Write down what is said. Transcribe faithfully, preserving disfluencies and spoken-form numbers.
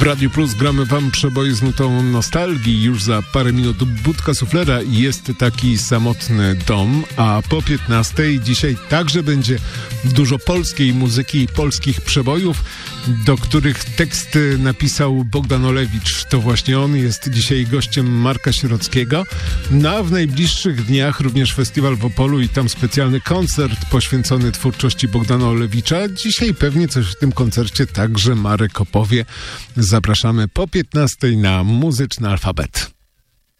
W Radiu Plus gramy wam przeboje z nutą nostalgii. Już za parę minut Budka Suflera i Jest taki samotny dom, a po piętnastej dzisiaj także będzie dużo polskiej muzyki i polskich przebojów, do których teksty napisał Bogdan Olewicz. To właśnie on jest dzisiaj gościem Marka Sierockiego. No a w najbliższych dniach również festiwal w Opolu i tam specjalny koncert poświęcony twórczości Bogdana Olewicza. Dzisiaj pewnie coś w tym koncercie także Marek opowie. Zapraszamy po piętnastej na Muzyczny Alfabet.